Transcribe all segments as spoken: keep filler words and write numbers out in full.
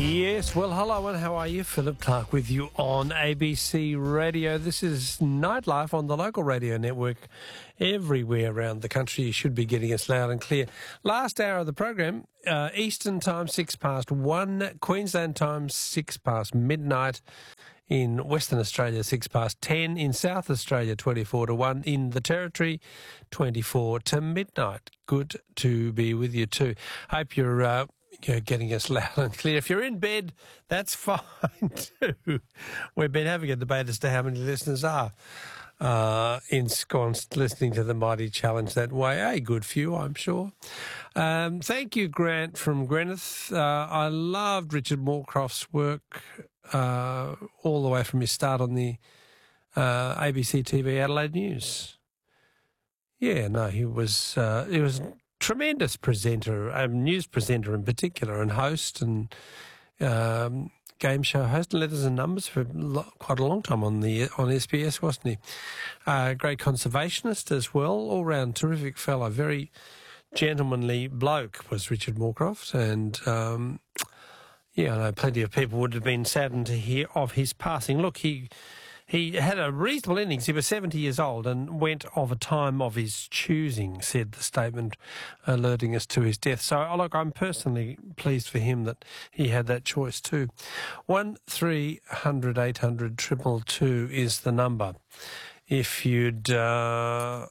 Yes, well, hello and how are you? Philip Clark with you on A B C Radio. This is Nightlife on the local radio network everywhere around the country. You should be getting us loud and clear. Last hour of the program, uh, Eastern time, six past one, Queensland time, six past midnight. In Western Australia, six past ten. In South Australia, twenty-four to one. In the Territory, twenty-four to midnight. Good to be with you too. Hope you're, uh, you're getting us loud and clear. If you're in bed, that's fine too. We've been having a debate as to how many listeners are uh, ensconced listening to the Mighty Challenge that way. A good few, I'm sure. Um, thank you, Grant from Greneth. Uh, I loved Richard Moorcroft's work uh, all the way from his start on the uh, A B C T V Adelaide News. Yeah, no, he was uh, he was a tremendous presenter, a news presenter in particular, and host and um, game show host, and letters and numbers for lo- quite a long time on the on S B S, wasn't he? Uh, great conservationist as well, all round terrific fellow, very gentlemanly bloke was Richard Moorcroft, and um, yeah, I know plenty of people would have been saddened to hear of his passing. Look, he he had a reasonable innings. He was seventy years old and went of a time of his choosing, said the statement, alerting us to his death. So, oh, look, I'm personally pleased for him that he had that choice too. One three hundred eight hundred triple two is the number. If you'd uh,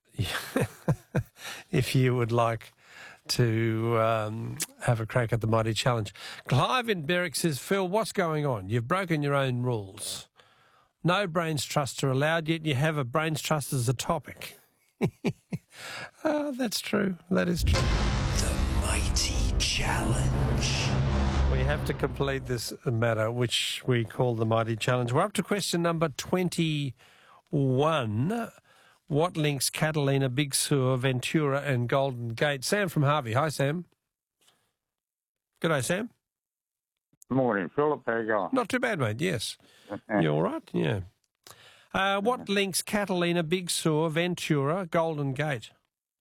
if you would like to um, have a crack at the Mighty Challenge. Clive in Berwick says, Phil, what's going on? You've broken your own rules. No brains trusts are allowed, yet you have a brains trust as a topic. Oh, that's true. That is true. The Mighty Challenge. We have to complete this matter, which we call the Mighty Challenge. We're up to question number twenty-one. What links Catalina, Big Sur, Ventura and Golden Gate? Sam from Harvey. Hi, Sam. G'day, Sam. Morning, Philip. How you going? Not too bad, mate, yes. You all right? Yeah. Uh, what links Catalina, Big Sur, Ventura, Golden Gate?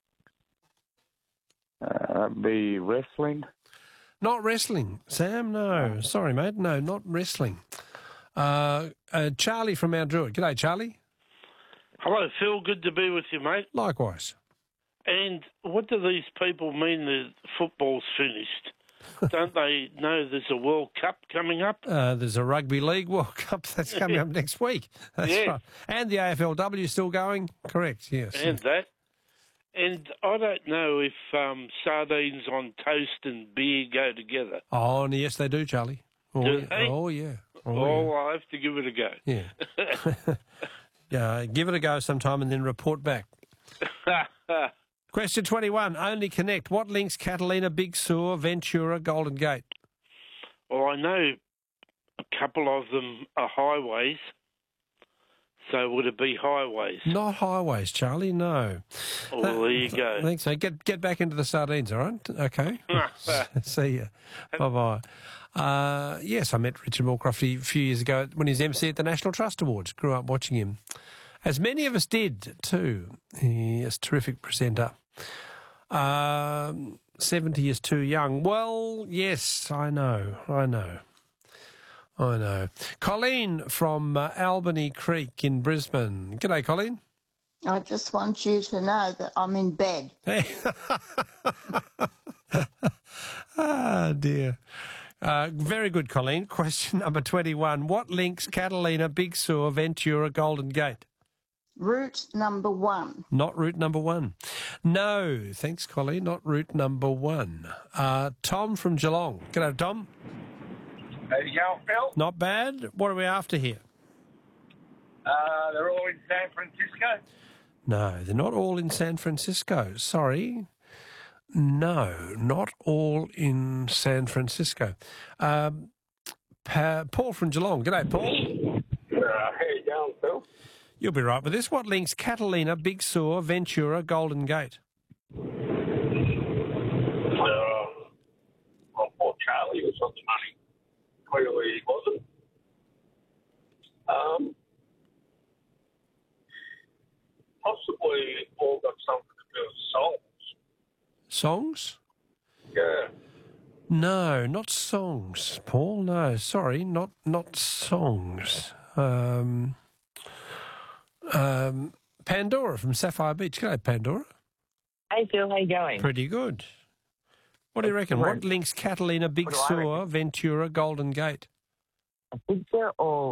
Uh, be wrestling. Not wrestling, Sam, no. Sorry, mate, no, not wrestling. Uh, uh, Charlie from Mount Druitt. G'day, Charlie. Hello, Phil. Good to be with you, mate. Likewise. And what do these people mean that football's finished? Don't they know there's a World Cup coming up? Uh, there's a Rugby League World Cup that's coming up next week. That's yeah. right. And the A F L W still going? Correct, yes. And that. And I don't know if um, sardines on toast and beer go together. Oh, yes, they do, Charlie. Oh, Do yeah. they? Oh, yeah. Oh, Oh, yeah. I'll have to give it a go. Yeah. Yeah, give it a go sometime and then report back. Question twenty-one. Only connect. What links Catalina, Big Sur, Ventura, Golden Gate? Well, I know a couple of them are highways. So would it be highways? Not highways, Charlie, no. Oh, well, there you go. I think so. Get get back into the sardines, all right? Okay. See ya. Bye-bye. Uh, yes, I met Richard Moorcroft a few years ago when he was M C at the National Trust Awards. Grew up watching him. As many of us did, too. He is a terrific presenter. Um, seventy is too young. Well, yes, I know. I know. I know. Colleen from uh, Albany Creek in Brisbane. G'day, Colleen. I just want you to know that I'm in bed. Hey. Ah, dear. Uh, very good, Colleen. Question number twenty-one. What links Catalina, Big Sur, Ventura, Golden Gate? Route number one. Not route number one. No, thanks, Colleen. Not route number one. Uh, Tom from Geelong. G'day, Tom. How you going, Phil? Not bad. What are we after here? Uh, they're all in San Francisco. No, they're not all in San Francisco. Sorry. No, not all in San Francisco. Um, pa- Paul from Geelong. G'day, Paul. Uh, how you going, Phil? You'll be right with this. What links Catalina, Big Sur, Ventura, Golden Gate? Uh, well, poor Charlie was on the money. Clearly he wasn't. Um, possibly all got something to do with songs. Songs? Yeah. No, not songs, Paul. No, sorry, not not songs. Um, um, Pandora from Sapphire Beach. G'day, Pandora. Hey, Phil, how you going? Pretty good. What do you reckon? What links Catalina, Big What do I Sur, reckon? Ventura, Golden Gate? A pizza or